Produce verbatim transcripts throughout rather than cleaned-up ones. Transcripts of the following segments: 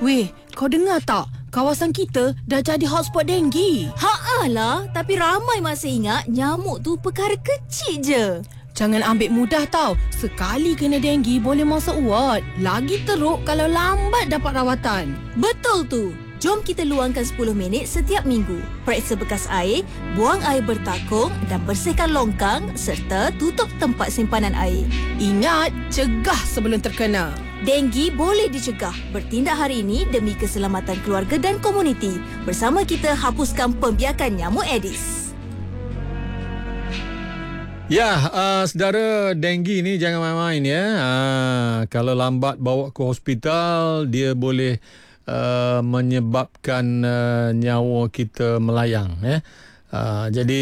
Weh, kau dengar tak? Kawasan kita dah jadi hotspot denggi. Haalah, tapi ramai masih ingat nyamuk tu perkara kecil je. Jangan ambil mudah tau. Sekali kena denggi boleh masuk ward. Lagi teruk kalau lambat dapat rawatan. Betul tu. Jom kita luangkan sepuluh minit setiap minggu. Periksa bekas air, buang air bertakung dan bersihkan longkang serta tutup tempat simpanan air. Ingat, cegah sebelum terkena. Denggi boleh dicegah. Bertindak hari ini demi keselamatan keluarga dan komuniti. Bersama kita hapuskan pembiakan nyamuk Aedes. Ya, uh, saudara, denggi ni jangan main-main ya. Uh, kalau lambat bawa ke hospital, dia boleh uh, menyebabkan uh, nyawa kita melayang ya. Uh, jadi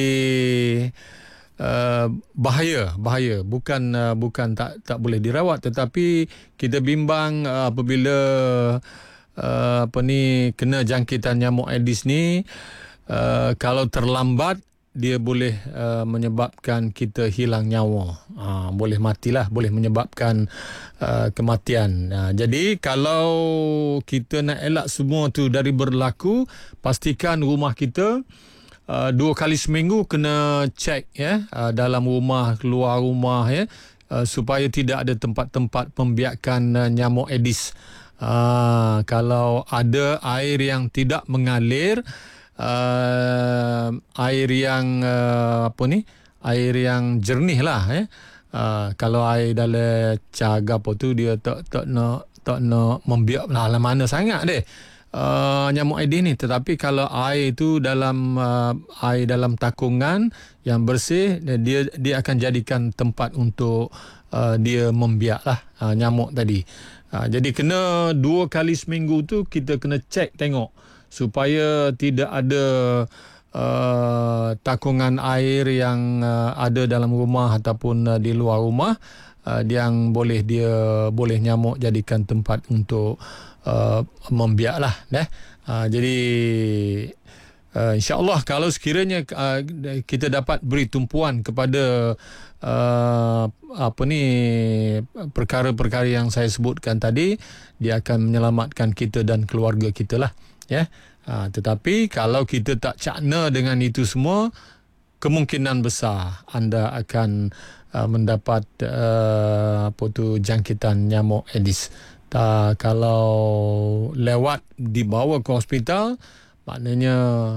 uh, bahaya, bahaya. Bukan uh, bukan tak tak boleh dirawat, tetapi kita bimbang uh, apabila uh, apa ni kena jangkitan nyamuk Aedes ni, uh, kalau terlambat dia boleh uh, menyebabkan kita hilang nyawa. Uh, boleh matilah, boleh menyebabkan uh, kematian. Uh, jadi kalau kita nak elak semua tu dari berlaku, pastikan rumah kita uh, dua kali seminggu kena cek ya, uh, dalam rumah, luar rumah ya, uh, supaya tidak ada tempat-tempat pembiakan uh, nyamuk Aedes. Uh, kalau ada air yang tidak mengalir, Uh, air yang uh, apa ni air yang jernih lah eh. Uh, kalau air dalam cag apa tu dia tak tak nak tak nak membiak lah mana sangat deh uh, nyamuk Aedes ni. Tetapi kalau air tu dalam uh, air dalam takungan yang bersih, dia dia akan jadikan tempat untuk uh, dia membiak lah uh, nyamuk tadi. Uh, jadi kena dua kali seminggu tu kita kena cek tengok supaya tidak ada uh, takungan air yang uh, ada dalam rumah ataupun uh, di luar rumah uh, yang boleh dia boleh nyamuk jadikan tempat untuk uh, membiak lah. Eh? Uh, jadi uh, insya-Allah kalau sekiranya uh, kita dapat beri tumpuan kepada uh, apa ni perkara-perkara yang saya sebutkan tadi, dia akan menyelamatkan kita dan keluarga kita lah. Ya, ha, tetapi kalau kita tak cakna dengan itu semua, kemungkinan besar anda akan uh, mendapat uh, apa tu jangkitan nyamuk Aedes. Ta, kalau lewat dibawa ke hospital, maknanya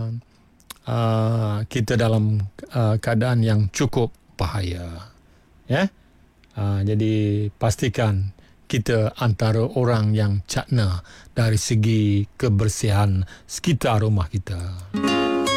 uh, kita dalam uh, keadaan yang cukup bahaya. Ya, ha, jadi pastikan kita antara orang yang cakna dari segi kebersihan sekitar rumah kita.